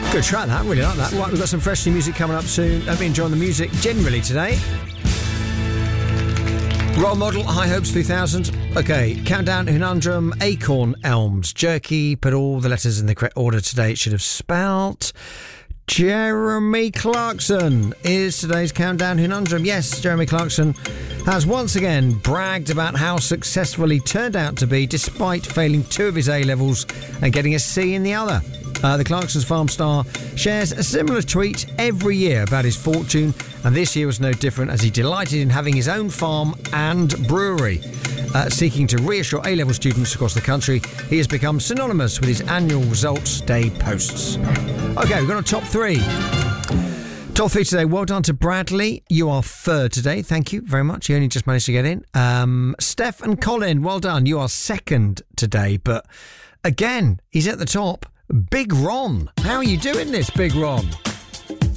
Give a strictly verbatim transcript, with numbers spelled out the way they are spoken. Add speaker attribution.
Speaker 1: Good track, that. Really like that. Right, we've got some fresh new music coming up soon. Hope you're enjoying the music generally today. Role Model, High Hopes three thousand. Okay, Countdown Conundrum, Acorn Elms, Jerky. Put all the letters in the correct order today. It should have spelt. Jeremy Clarkson is today's Countdown Conundrum. Yes, Jeremy Clarkson has once again bragged about how successful he turned out to be despite failing two of his A-levels and getting a C in the other. Uh, the Clarkson's Farm star shares a similar tweet every year about his fortune, and this year was no different as he delighted in having his own farm and brewery. Uh, seeking to reassure A-level students across the country, he has become synonymous with his annual results day posts. OK, we've got a top three. Top three today. Well done to Bradley. You are third today. Thank you very much. You only just managed to get in. Um, Steph and Colin, well done. You are second today. But again, he's at the top. Big Ron. How are you doing this, Big Ron?